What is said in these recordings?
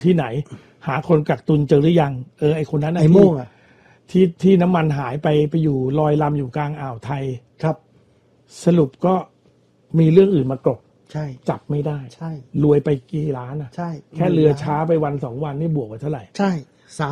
ที่ไหน หาคนกักตุนเจอหรือยังไอคนนั้นไอโม่งอ่ะที่น้ำมันหายไปอยู่ลอยลำอยู่กลางอ่าวไทยครับสรุปก็มีเรื่องอื่นมากรบใช่จับไม่ได้ใช่รวยไปกี่ล้านอ่ะใช่แค่เรือช้าไปวัน2 วันนี่บวกไปเท่าไหร่ใช่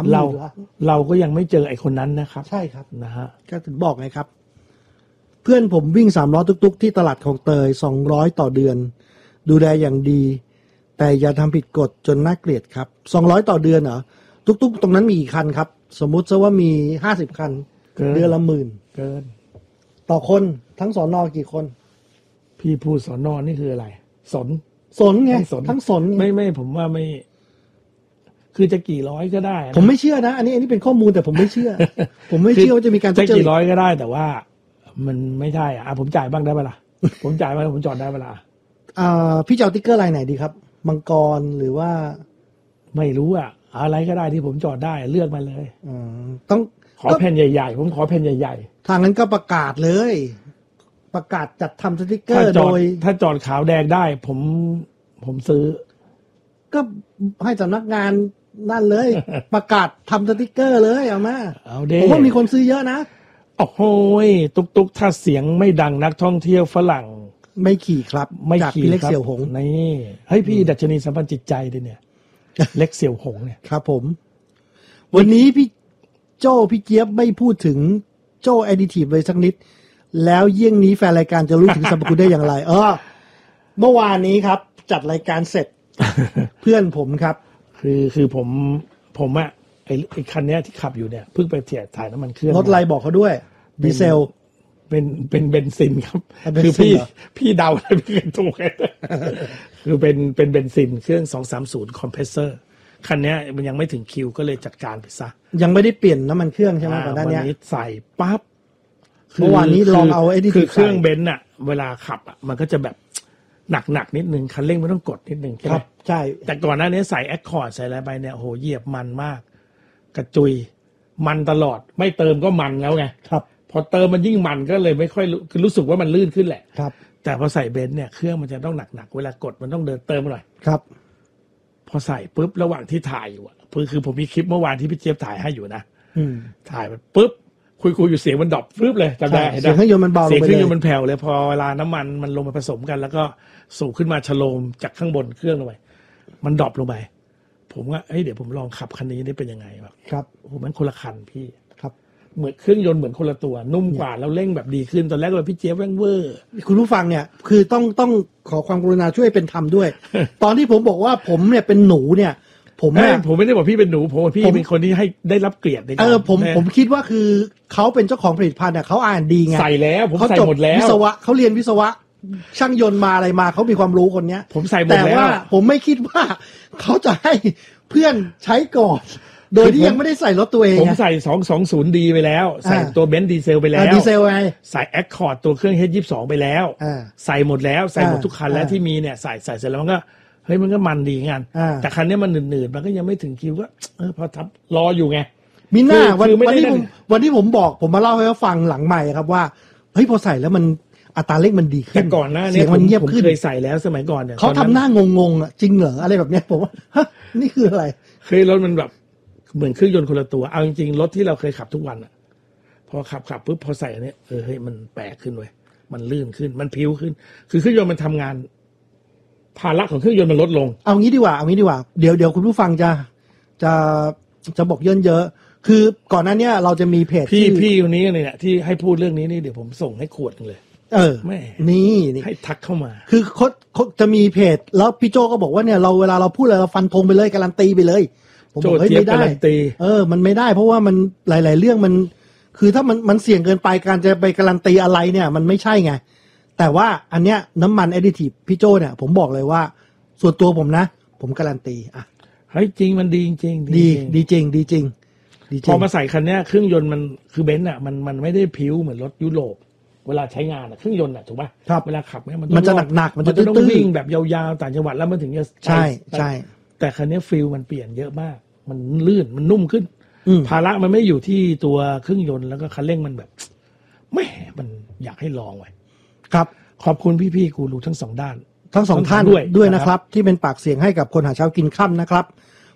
30,000 เราก็ยังไม่เจอไอคนนั้นนะครับใช่ครับนะฮะก็ถึงบอกไงครับเพื่อนผมวิ่ง3 ล้อตุ๊กๆที่ตลาดคลองเตย200ต่อเดือนดูแลอย่างดีแต่อย่าทำผิดกฎจนน่าเกลียดครับ200ต่อเดือนเหรอตุ๊กๆตรงนั้นมีกี่คันครับสมมุติซะว่ามี50คันเดือนละ10,000 เกินต่อคนทั้งสน.กี่คนพี่พูดสน.นี่คืออะไรสนไงทั้งสนไม่ผมว่าไม่คือจะกี่ร้อยก็ได้ผมไม่เชื่อนะอันนี้เป็นข้อมูลแต่ผมไม่เชื่อ ผมไม่เชื่อว่าจะมีการจะกี่ร้อยก็ได้แต่ว่ามันไม่ใช่ผมจ่ายบ้างได้เปล่าผมจ่ายบ้างผมจอดได้เปล่าพี่จะเอาติ๊กเกอร์ลายไหนดีครับมังกรหรือว่าไม่รู้อะไรก็ได้ที่ผมจอดได้เลือกมาเลยต้องขอแผ่นใหญ่ๆผมขอแผ่นใหญ่ๆทางนั้นก็ประกาศเลยประกาศจัดทำสติ๊กเกอร์โดยถ้าจอดขาวแดงได้ผมซื้อก็ให้สำนักงานนั่นเลย ประกาศทำสติ๊กเกอร์เลยเอามาผมว่ามีคนซื้อเยอะนะโอ้โหตุกถ้าเสียงไม่ดังนักท่องเที่ยวฝรั่งไม่ขี่ครับไม่ขี่พี่เล็กเสี่ยวหงนี่เฮ้ยพี่ดัชนีสัมพันธ์จิตใจดิเนี่ยเล็กเสี่ยวหงเนี่ยครับผมวันนี้พี่เจี๊ยบไม่พูดถึงโจ้แอดดิทีฟเลยสักนิดแล้วเยี่ยงนี้แฟนรายการจะรู้ถึงสรรพคุณได้อย่างไรเมื่อวานนี้ครับจัดรายการเสร็จ เพื่อนผมครับคือผมไอ้คันนี้ที่ขับอยู่เนี่ยเพิ่งไปถ่ายน้ำมันเครื่องรถอะไรบอกเขาด้วยดีเซลเป็นเบนซินครับคือพี่เดาอะไรพี่กันถูกคือเป็นเบนซินเครื่อง230คอมเพรสเซอร์คันนี้มันยังไม่ถึงคิวก็เลยจัดการไปซะยังไม่ได้เปลี่ยนน้ำมันเครื่องใช่ไหมก่อนหน้านี้ใส่ปั๊บเมื่อวานนี้ลองเอาไอ้นี่คือเครื่องเบนซ์เวลาขับมันก็จะแบบหนักนิดนึงคันเร่งไม่ต้องกดนิดนึงใช่ไหมใช่แต่ก่อนหน้านี้ใส่แอคคอร์ดใส่อะไรไปเนี่ยโหเหยียบมันมากกระจุยมันตลอดไม่เติมก็มันแล้วไงครับพอเติมมันยิ่งมันก็เลยไม่ค่อยคือรู้สึกว่ามันลื่นขึ้นแหละครับแต่พอใส่เบนซ์เนี่ยเครื่องมันจะต้องหนักเวลากดมันต้องเดินเติมหน่อยครับพอใส่ปุ๊บระหว่างที่ถ่ายอยู่คือผมมีคลิปเมื่อวานที่พี่เจี๊ยบถ่ายให้อยู่นะถ่ายมันปุ๊บคุยอยู่เสียงมันดรอปปุ๊บเลยจำได้เสียงเครื่องยนต์มันเบาลงไปเลยเสียงเครื่องยนต์มันแผ่วเลยพอเวลาน้ำมันมันลงมาผสมกันแล้วก็สูบขึ้นมาชโลมจากข้างบนเครื่องลงไปมันดรอปลงไปผมว่าเดี๋ยวผมลองขับคันนี้ได้เป็นยังไงแบบครับโอ้โหมันคนละคันพี่ครับเหมือนเครื่องยนต์เหมือนคนละตัวนุ่มกว่าแล้วเร่งแบบดีขึ้นตอนแรกเลยพี่เจี๊ยบแว่งเวอร์คุณผู้ฟังเนี่ยคือต้องขอความกรุณาช่วยเป็นธรรมด้วย ตอนที่ผมบอกว่าผมเนี่ยเป็นหนูเนี่ยผมไม่ได้บอกพี่เป็นหนูผมพี่เป็นคนที่ให้ได้รับเกียรติในการผมคิดว่าคือเขาเป็นเจ้าของผลิตภัณฑ์เนี่ยเขาอ่านดีไงใส่แล้วผมใส่หมดแล้ววิศวะเขาเรียนวิศวะช่างยนต์มาอะไรมาเขามีความรู้คนเนี้ยผมใส่หมดแล้วแต่ว่าผมไม่คิดว่าเขาจะให้เพื่อนใช้ก่อนโดยที่ยังไม่ได้ใส่รถตัวเองผมใส่220D ไปแล้วใส่ตัวเบนซ์ดีเซลไปแล้วดีเซลไงใส่แอคคอร์ดตัวเครื่อง H22 ไปแล้วใส่หมดแล้วใส่หมดทุกคันแล้วที่มีเนี่ยใส่เสร็จแล้วมันก็เฮ้ยมันก็มันดีงานแต่คันนี้มันหนืดๆมันก็ยังไม่ถึงคิวก็พอทับรออยู่ไงมีหน้าวันที่ผมบอกผมมาเล่าให้เขาฟังหลังใหม่ครับว่าเฮ้ยพอใส่แล้วมันอัตราเร่งมันดีขึ้นแต่ก่อนหน้านี้มันเงียบขึ้นเคยใส่แล้วสมัยก่อนเนี่ยเขาทำหน้างงๆจริงเหรออะไรแบบเนี้ยผมว่านี่คืออะไรเคยรถมันแบบเหมือนเครื่องยนต์คนละตัวเอาจริงๆรถที่เราเคยขับทุกวันพอขับปุ๊บพอใส่อันนี้เฮ้ยมันแปลกขึ้นเว้ยมันลื่นขึ้นมันพิ้วขึ้นคือเครื่องยนต์มันทำงานภาระของเครื่องยนต์มันลดลงเอางี้ดีกว่าเดี๋ยวคุณผู้ฟังจะบอกเยอะคือก่อนหน้านี้เราจะมีเพจพี่คนนี้เนี่ยที่ให้พูดเรื่องนี้นี่เดี๋ยวผมส่งให้ขวดนึงเลยแม่นี่ให้ทักเข้ามาคือเขาจะมีเพจแล้วพี่โจก็บอกว่าเนี่ยเราเวลาเราพูดอะไรเราฟันธงไปเลยการันตีไปเลยผมบอกไม่ได้มันไม่ได้เพราะว่ามันหลายๆเรื่องมันคือถ้ามันเสี่ยงเกินไปการจะไปการันตีอะไรเนี่ยมันไม่ใช่ไงแต่ว่าอันเนี้ยน้ำมันแอดดิทีฟพี่โจเนี่ยผมบอกเลยว่าส่วนตัวผมนะผมการันตีเฮ้ยจริงมันดีจริงดีจริงพอมาใส่คันนี้เครื่องยนต์มันคือเบนซ์มันไม่ได้พิ้วเหมือนรถยุโรปเวลาใช้งานเครื่องยนต์ถูกป่ะเวลาขับเนี่ยมันจะหนักมันจะต้องวิ่งแบบยาวๆต่างจังหวัดแล้วมันถึงจะใช่แต่คันนี้ฟิลมันเปลี่ยนเยอะมากมันลื่นมันนุ่มขึ้นภาระมันไม่อยู่ที่ตัวเครื่องยนต์แล้วก็คันเร่งมันแบบแม่มันอยากให้ลองไว้ครับขอบคุณพี่ๆกูรู้ทั้งสองด้านทั้งสองท่านด้วยนะครับที่เป็นปากเสียงให้กับคนหาเช้ากินค่ำนะครับ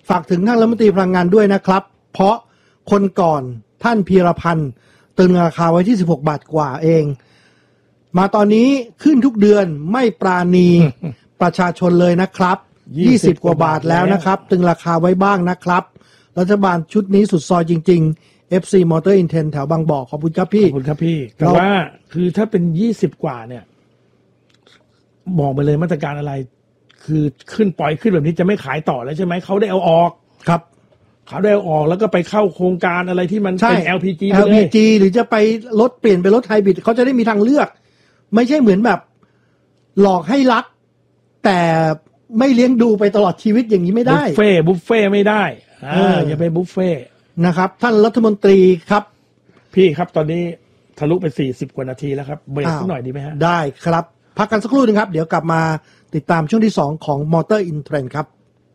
ฝากถึงท่านรัฐมนตรีพลังงานด้วยนะครับ เพราะคนก่อนท่านพีรพันธ์ตึงราคาไว้ที่16 บาทกว่าเองมาตอนนี้ขึ้นทุกเดือนไม่ปราณี ประชาชนเลยนะครับ20 กว่าบาทแล้วนะครับตึงราคาไว้บ้างนะครับรัฐบาลชุดนี้สุดซอยจริงๆ FC Motor Intent แถวบางบ่อขอบคุณครับพี่ขอบคุณครับพี่แต่ว่าคือถ้าเป็น20 กว่าเนี่ยบอกไปเลยมาตรการอะไรคือขึ้นปล่อยขึ้นแบบนี้จะไม่ขายต่อแล้วใช่ไหมเขาได้เอาออกครับเขาได้เอาออกแล้วก็ไปเข้าโครงการอะไรที่มันเป็น LPG ไปเลย LPG หรือจะไปเปลี่ยนเป็นรถไฮบริดเขาจะได้มีทางเลือกไม่ใช่เหมือนแบบหลอกให้รักแต่ไม่เลี้ยงดูไปตลอดชีวิตอย่างนี้ไม่ได้บุฟเฟ่ไม่ได้อย่าไปบุฟเฟ่นะครับท่านรัฐมนตรีครับพี่ครับตอนนี้ทะลุไป40 กว่านาทีแล้วครับเบรกสักหน่อยดีไหมฮะได้ครับพักกันสักครู่นึงครับเดี๋ยวกลับมาติดตามช่วงที่2ของ Motor in Trend ครับ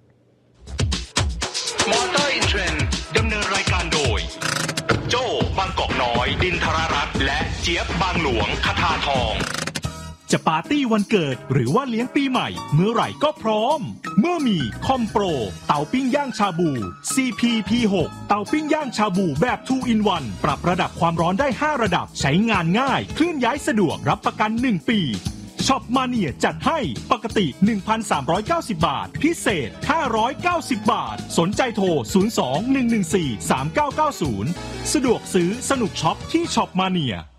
Motor in Trend ดำเนินรายการโดยโจ้บางกอกน้อยดินทรรัตน์และเจี๊ยบบางหลวงคทาทองจะปาร์ตี้วันเกิดหรือว่าเลี้ยงปีใหม่เมื่อไหร่ก็พร้อมเมื่อมีคอมโปรเตาปิ้งย่างชาบู CP-P6 เตาปิ้งย่างชาบูแบบ 2 in 1 ปรับระดับความร้อนได้5ระดับใช้งานง่ายเคลื่อนย้ายสะดวกรับประกัน1 ปีช็อปมาเนียจัดให้ปกติ 1,390 บาทพิเศษ590 บาทสนใจโทร 02-114-3990 สะดวกซื้อสนุกช็อปที่ช็อปมาเนีย